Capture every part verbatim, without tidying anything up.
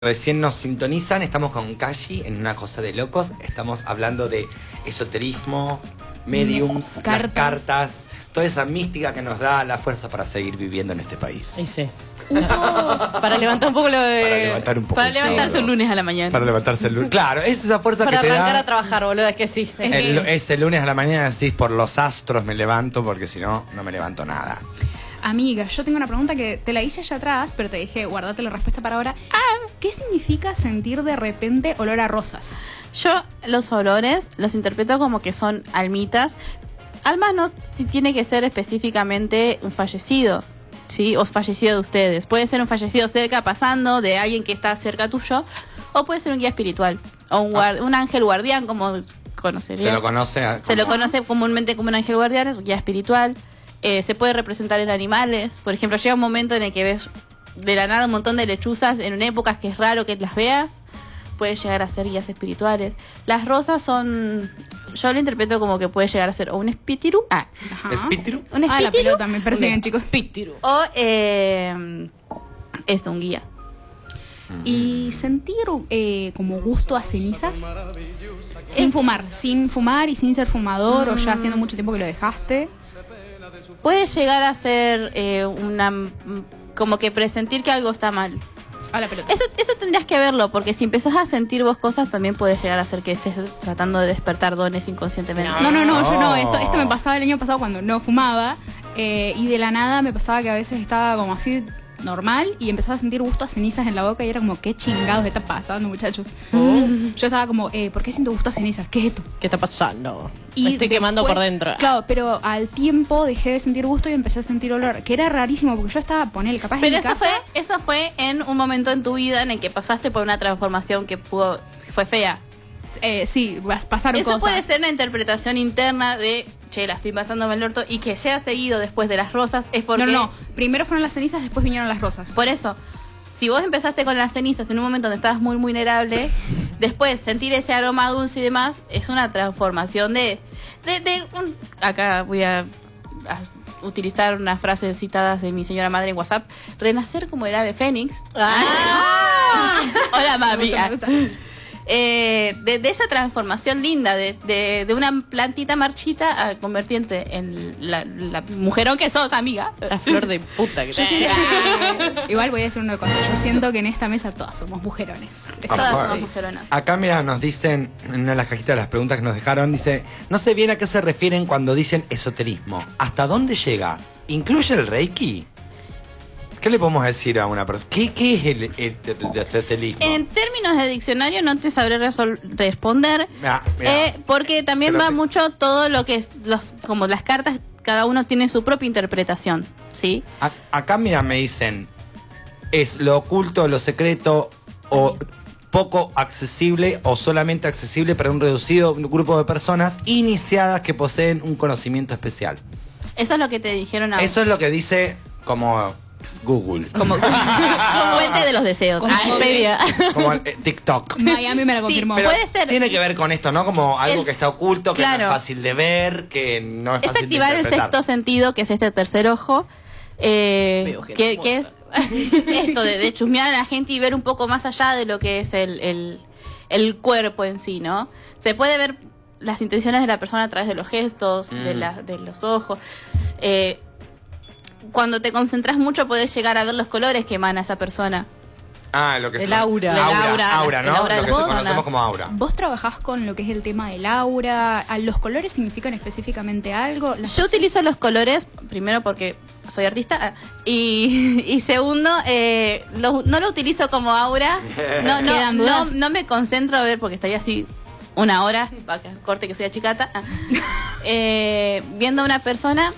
Recién nos sintonizan, estamos con Kashi en Una Cosa de Locos. Estamos hablando de esoterismo, mediums, cartas. las cartas, toda esa mística que nos da la fuerza para seguir viviendo en este país. Sí, sí. Para levantar un poco lo de... Para levantar un poco Para el levantarse sábado. el lunes a la mañana. Para levantarse el lunes. Claro, es esa fuerza Para que te arrancar da. a trabajar, boludo, es que sí. Es El, que... ese lunes a la mañana decís, por los astros me levanto, porque si no, no me levanto nada. Amiga, yo tengo una pregunta que te la hice allá atrás, pero te dije, guardate la respuesta para ahora. Ah, ¿qué significa sentir de repente olor a rosas? Yo los olores los interpreto como que son almitas. Almas no si tiene que ser específicamente un fallecido, ¿sí? O fallecido de ustedes. Puede ser un fallecido cerca pasando, de alguien que está cerca tuyo, o puede ser un guía espiritual, o un, guard- un ángel guardián, como conocería. Se lo conoce. a- Se lo como- conoce comúnmente como un ángel guardián, es un guía espiritual. Eh, se puede representar en animales. Por ejemplo, llega un momento en el que ves de la nada un montón de lechuzas en épocas que es raro que las veas. Puede llegar a ser guías espirituales. Las rosas son... Yo lo interpreto como que puede llegar a ser o un espíritu. Ah, Ajá. ¿Espíritu? un Ah, la espíritu. pelota, me persiguen, chicos. O eh, esto, un guía. Y sentir eh, como gusto a cenizas sin Es- fumar, sin fumar y sin ser fumador o ya haciendo mucho tiempo que lo dejaste. Puede llegar a ser eh, una... como que presentir que algo está mal. A la pelota. Eso, eso tendrías que verlo, porque si empezás a sentir vos cosas, también puede llegar a ser que estés tratando de despertar dones inconscientemente. No, no, no, yo no. No. Esto, esto me pasaba el año pasado cuando no fumaba. eh, y de la nada me pasaba que a veces estaba como así normal y empezaba a sentir gusto a cenizas en la boca y era como, ¿qué chingados está pasando, muchachos? Yo estaba como, eh, ¿por qué siento gusto a cenizas? ¿Qué es esto? ¿Qué está pasando? Y Me estoy quemando después- por dentro. Claro, pero al tiempo dejé de sentir gusto y empecé a sentir olor, que era rarísimo porque yo estaba, ponele, capaz en Pero mi eso casa. fue, eso fue en un momento en tu vida en el que pasaste por una transformación que pudo, que fue fea. Eh, sí, pas- pasaron Eso cosas. puede ser una interpretación interna de, che, la estoy pasando mal el orto, y que sea seguido después de las rosas es porque... No, no, no. Primero fueron las cenizas, después vinieron las rosas. Por eso, si vos empezaste con las cenizas en un momento donde estabas muy vulnerable, después sentir ese aroma dulce y demás, es una transformación de... de, de un- acá voy a, a utilizar unas frases citadas de mi señora madre en WhatsApp. Renacer como el ave fénix. Ah. Hola, Me mami. gusta, me gusta. Eh, de, de esa transformación linda, de, de, de una plantita marchita a convertirte en la, la mujerón que sos, amiga. La flor de puta que Yo siento que- igual voy a decir una cosa. Yo siento que en esta mesa todas somos mujerones. Todas Of somos course. mujeronas. Acá, mira, nos dicen, en una de las cajitas de las preguntas que nos dejaron, dice, no sé bien a qué se refieren cuando dicen esoterismo. ¿Hasta dónde llega? ¿Incluye el Reiki? ¿Qué le podemos decir a una persona? ¿Qué, qué es el, el- el esoterismo? En términos de diccionario no te sabré resol- responder, Mirá, mirá. eh, porque también Creo va que- mucho todo lo que es, los, como las cartas, cada uno tiene su propia interpretación, ¿sí? A- acá, mira, me dicen, es lo oculto, lo secreto, o poco accesible, o solamente accesible para un reducido grupo de personas iniciadas que poseen un conocimiento especial. Eso es lo que te dijeron ahora. Eso es lo que dice como Google. Como fuente de los deseos. Como- Ah, previa. Como el, eh, TikTok. Miami me lo Sí, confirmó. Pero puede ser. tiene que ver con esto, ¿no? Como algo El- que está oculto, que no claro. es fácil de ver, que no es Es fácil activar de el interpretar. sexto sentido, que es este tercer ojo, eh, Veo gente que, que es muerta. esto de, de chusmear a la gente y ver un poco más allá de lo que es el, el, el cuerpo en sí, ¿no? Se puede ver las intenciones de la persona a través de los gestos, de, Mm. la, de los ojos. Eh, cuando te concentras mucho podés llegar a ver los colores que emana esa persona. Ah, lo que El son- aura. El Aura, aura, aura, el ¿no? aura de Lo que las se personas. conocemos como aura. ¿Vos trabajás con lo que es el tema del aura? ¿A ¿Los colores significan específicamente algo? Las Yo cosas- utilizo los colores, primero porque soy artista, ah, y, y segundo, eh, lo- no lo utilizo como aura. No, no, Quedan no, dudas. no me concentro a ver porque estoy así una hora, para que corte que soy achicata, ah, eh, viendo a una persona.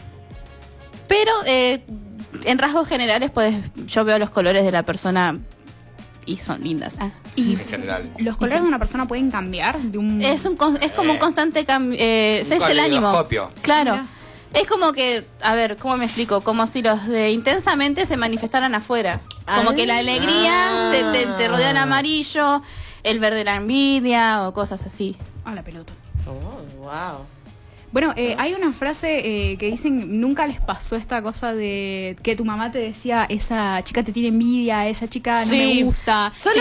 Pero eh, en rasgos generales, pues yo veo los colores de la persona y son lindas. ah. Y En general. los colores de una persona pueden cambiar de un... Es, un, con- es como un constante cambio. Eh, Un es el ánimo. caleidoscopio. Claro. Mira. Es como que, a ver, ¿cómo me explico? Como si los de intensamente se manifestaran afuera. Como que la alegría se te, te rodea en amarillo, el verde la envidia o cosas así. A la pelota. Oh, wow. Bueno, eh, hay una frase eh, que dicen, nunca les pasó esta cosa de que tu mamá te decía, esa chica te tiene envidia, esa chica no Sí. me gusta. Solo